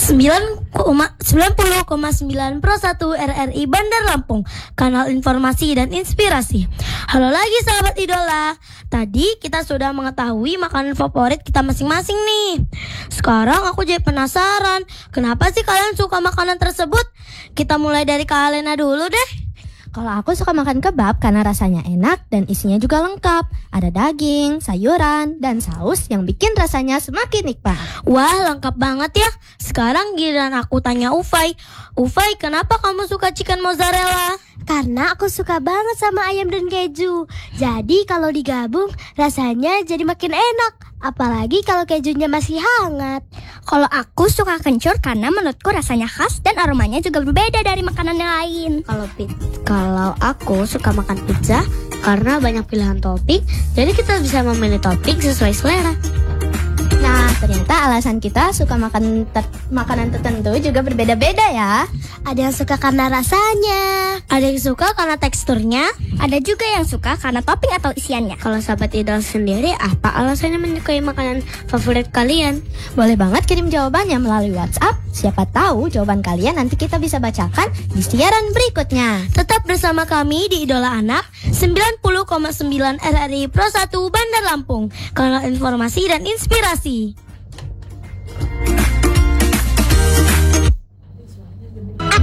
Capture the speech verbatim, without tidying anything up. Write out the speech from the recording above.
sembilan puluh koma sembilan Pro satu R R I Bandar Lampung, kanal informasi dan inspirasi. Halo lagi sahabat idola. Tadi kita sudah mengetahui makanan favorit kita masing-masing nih. Sekarang aku jadi penasaran, kenapa sih kalian suka makanan tersebut? Kita mulai dari Kak Alena dulu deh. Kalau aku suka makan kebab karena rasanya enak dan isinya juga lengkap. Ada daging, sayuran, dan saus yang bikin rasanya semakin nikmat. Wah, lengkap banget ya. Sekarang giliran aku tanya Ufai. Ufai, kenapa kamu suka chicken mozzarella? Karena aku suka banget sama ayam dan keju. Jadi kalau digabung rasanya jadi makin enak. Apalagi kalau kejunya masih hangat. Kalau aku suka kencur karena menurutku rasanya khas dan aromanya juga berbeda dari makanan yang lain. Kalau pit, kalau aku suka makan pizza karena banyak pilihan topping, jadi kita bisa memilih topping sesuai selera. Nah, ternyata alasan kita suka makan ter- makanan tertentu juga berbeda-beda ya. Ada yang suka karena rasanya, ada yang suka karena teksturnya, ada juga yang suka karena topping atau isiannya. Kalau sahabat idol sendiri, apa alasannya menyukai makanan favorit kalian? Boleh banget kirim jawabannya melalui WhatsApp. Siapa tahu jawaban kalian nanti kita bisa bacakan di siaran berikutnya. Tetap bersama kami di Idola Anak sembilan puluh koma sembilan R R I Pro satu Bandar Lampung, kanal informasi dan inspirasi.